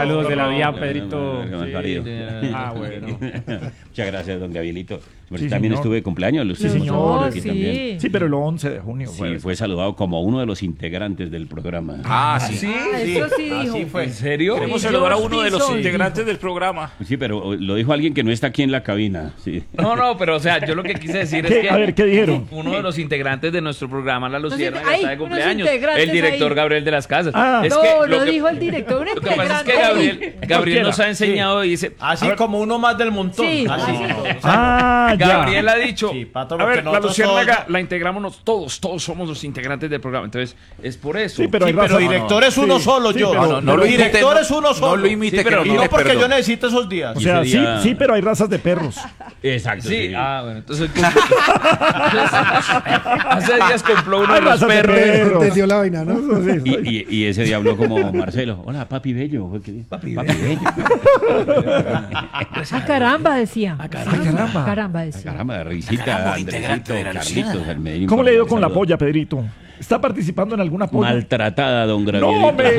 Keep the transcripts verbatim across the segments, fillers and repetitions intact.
saludos de la vía, no, Pedrito. no, no, no, no, Sí, no, de- Ah, bueno. Muchas gracias, don Gabrielito. Sí, también señor. estuve de cumpleaños, usted Sí, señor. aquí sí. también. Sí, pero el once de junio Sí, fue. fue saludado como uno de los integrantes del programa. Ah, sí. Sí, Ah, eso sí dijo. Así fue. ¿En serio? Queremos Sí, saludar a George uno de los Bison. integrantes del programa. Sí, pero lo dijo alguien que no está aquí en la cabina. Sí. No, no, pero o sea, yo lo que quise decir ¿Qué? es que A ver, ¿qué dijeron? uno de los integrantes de nuestro programa, La Lucierna, Entonces, está hay de unos cumpleaños. integrantes El director ahí. Gabriel de las Casas. Ah. es no, que no lo que, dijo el director, un lo que pasa es que integrante. Gabriel, Gabriel nos ha enseñado y dice, Así como uno más del montón. Sí. Así. Ah, ya. Gabriel ha dicho, Sí, Pato, a porque ver, la nosotros Luciérnaga todos- la integramos todos, todos somos los integrantes del programa. Entonces, es por eso. Sí, pero hay Sí, pero razón. director es uno Sí, solo, sí, yo. pero- No, no, no, lo el imite, director no- es uno solo. no lo imite, Sí, que pero no no pide porque perdón. yo necesito esos días. O sea, ese sí, día- sí, pero hay razas de perros. Exacto. Sí, sí. ah, bueno, entonces hace días compró uno Hay de los razas de perros. perros. Entendió la vaina, ¿no? Eso sí, Y, y, y ese día habló como Marcelo. Hola, papi bello. Papi, bello. Ah, caramba, decía. Ah, caramba. Caramba, decía. Caramba, de risita, Andresito, Carlitos, el Medellín. ¿Cómo le ha ido con la Saludos. polla, Pedrito? ¿Está participando en alguna polla? Maltratada, don Gabrielito. No, me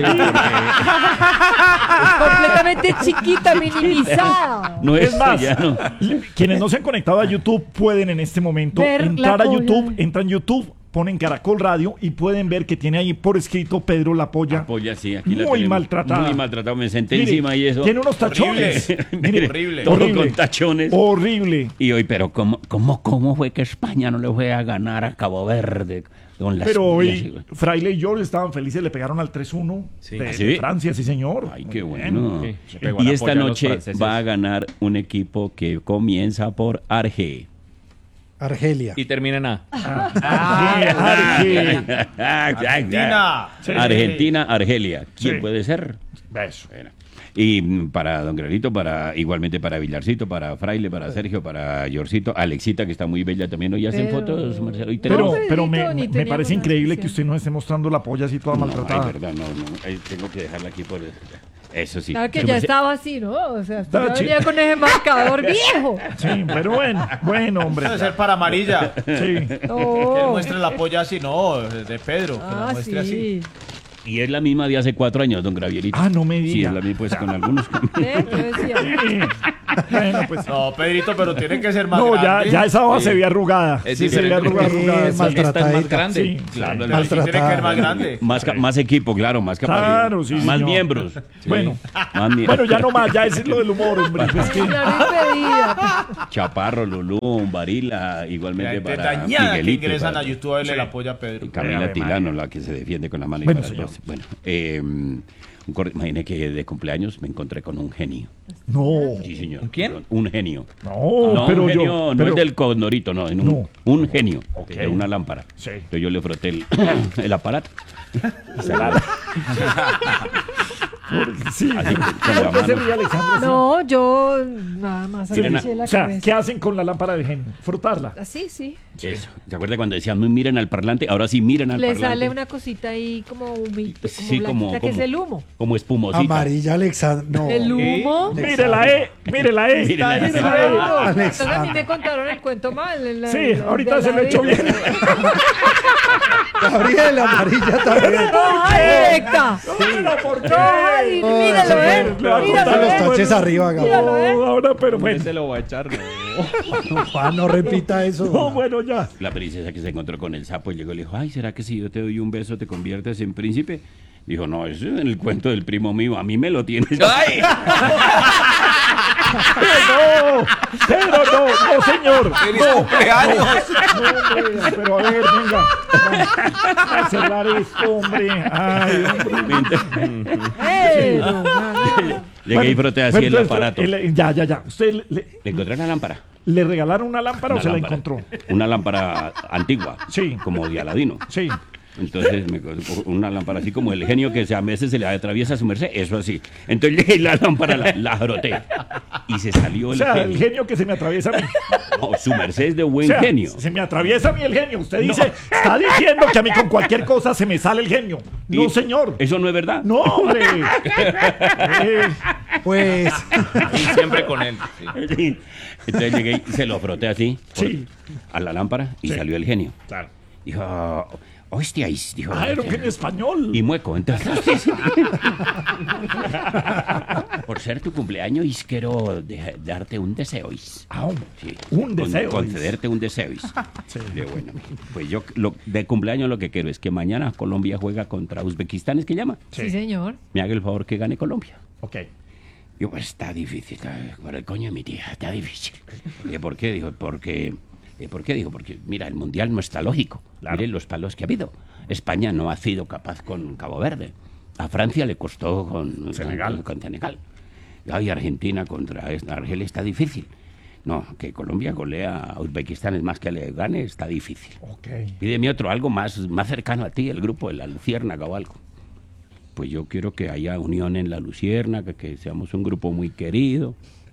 Completamente chiquita, minimizada. No es, Es más, ya no. quienes no se han conectado a YouTube pueden en este momento Ver entrar la a polla. YouTube, entran a YouTube, ponen Caracol Radio y pueden ver que tiene ahí por escrito Pedro La Polla. Polla, sí, aquí la Muy tenemos. maltratada. Muy maltratada, me senté Mire, encima y eso. Tiene unos tachones. Mire, Horrible. Todo horrible. con tachones. Horrible. Y hoy, pero ¿cómo, cómo, ¿cómo fue que España no le fue a ganar a Cabo Verde? Con las Pero pollas, hoy güey? Fraile y yo estaban felices, le pegaron al tres uno de, ¿Ah, sí? de Francia, sí señor. Ay, qué Muy bueno. bien. Sí, se pegó Y la esta polla a los noche franceses. va a ganar un equipo que comienza por Arge. Argelia. Y termina en A. Ah, sí, Arge. Argentina. Sí. Argentina, Argelia. ¿Quién Sí. puede ser? Eso. Bueno. Y mm, para Don Gabrielito, para, igualmente para Villarcito, para Fraile, para Sergio, para Yorcito, Alexita, que está muy bella también. Hoy hacen Pero- fotos, Marcelo. Hoy Pero, No, tenemos- pero Pedrito, me, ni me teníamos parece la increíble que descripción. usted no esté mostrando la polla así toda No, maltratada. ay, verdad, no, no. Ahí tengo que dejarla aquí por... Eso sí. Claro que Pero ya me- estaba así, ¿no? O sea, Estaba ya chi- venía con ese marcador viejo. Sí, pero bueno, bueno, hombre. Debe ser para amarilla. Que Sí. él Oh. muestre la polla así, no, de Pedro. Que la Ah, muestre así. sí. Y es la misma de hace cuatro años, Don Gabrielito. Ah, no me Sí, diga. es la misma, pues con algunos... ¿Eh? Yo decía. Sí. Bueno, pues. No, Pedrito, pero tiene que ser más No, ya, grande. ya esa hoja se ve arrugada. Es Sí, se ve diferente arrugada, porque arrugada. es sí. más Esta es más Maltratadita. grande. Sí, Claro, Pero la- sí tiene que ser más grande. Más, ca- más equipo, claro, más capacidad. Claro, sí, Más señor. miembros. Bueno, Más mie- bueno, ya no más, ya ese es lo del humor, hombre. Es que, Claro, impedida. Chaparro, Lulú, Varila, igualmente De para dañada que Miguelito, ingresan para- a YouTube a verle la polla a Pedro. y Camila Ave Tilano, María. la que se defiende con la mano. y Bueno, para señor. los- bueno eh, un cor- imagine que de cumpleaños me encontré con un genio. no, Sí, señor. ¿Un quién? Perdón, Un genio. no, no, pero un genio, yo. no pero- es del condorito, no, en un, No. un genio de una lámpara. Sí. Entonces yo le froté el, el aparato. Y se la- Sí. así, con la ¿Por qué se mano. ríe Alexandra? No, yo nada más Miren, agaché la O sea, cabeza. ¿qué hacen con la lámpara de genio? Frotarla. Así, sí. Eso. ¿Se acuerda cuando decían, no miren al parlante? Ahora sí miren al Le parlante. sale una cosita ahí como humito, como Sí, como, blanquita, que como- es el humo. Como espumosita. Amarilla Alexandra. No. El humo. Mire la E, mire la E. Mire la E. mire la E. Claro. Entonces a mí Alexandra. me contaron el cuento mal. el- Sí, el- ahorita de se la lo he hecho vida. bien. Gabriel, amarilla también. ¡Ay, directa! Pero ¿por qué? ¡Ay, míralo, eh! Le va a Míralo, contar los eh. taches arriba, Gabriel. Míralo, eh. No, ahora, pero bueno. Se lo voy a echar, no. No, Juan, no repita eso. No, bueno, ya. La princesa que se encontró con el sapo y llegó y le dijo, ay, ¿será que si yo te doy un beso te conviertes en príncipe? Dijo, no, eso es en el cuento del primo mío, a mí me lo tienes. ¡Ay! No, pero no, no, señor. ¡Feliz cumpleaños! No, hombre, pero a ver, venga. Vamos a cerrar esto, hombre. Ay, hombre. Eh, no, no, no. Llegué y froté así Bueno, el entonces, aparato. el- ya, ya, ya. ¿Usted le, le- Le encontré una lámpara. le regalaron una lámpara Una o se lámpara. la encontró? Una lámpara antigua. Sí. Como de Aladino. Sí. Entonces, me, una lámpara así como el genio que a veces se le atraviesa a su merced, eso así. Entonces llegué y la lámpara la, la froté. Y se salió O el sea, el genio. genio que se me atraviesa a mí. No, su merced es de buen O sea, genio. se me atraviesa a mí el genio. Usted dice, está diciendo que a mí con cualquier cosa se me sale el genio. No, Y- señor. ¿Eso no es verdad? No, hombre. Eh, Pues, Y siempre con él. sí. Entonces llegué y se lo froté así por- Sí. a la lámpara y Sí. salió el genio. claro. Dijo, hostias, dijo. Ah, era un genio español. Y mueco, entonces. Por ser tu cumpleaños, is quiero de- darte un deseo. is. Ah, un- Sí. un deseo, is. Concederte un deseo. is. De bueno, pues yo lo, de cumpleaños lo que quiero es que mañana Colombia juega contra Uzbekistán, ¿es que llama? Sí, señor. Me haga el favor que gane Colombia. Ok. Yo, pues está difícil, está, por el coño de mi tía, está difícil. ¿Y por qué? Digo, porque, ¿y por qué? Digo, porque mira, el Mundial no está lógico. Claro. Miren los palos que ha habido. España no ha sido capaz con Cabo Verde. A Francia le costó con Senegal. Con, con Senegal. Y Argentina contra Argelia está difícil. No, que Colombia golea a Uzbekistán es más que le gane, está difícil. Ok. Pídeme otro, algo más, más cercano a ti, el grupo de la Luciérnaga o algo. Pues yo quiero que haya unión en la Luciérnaga, que seamos un grupo muy querido.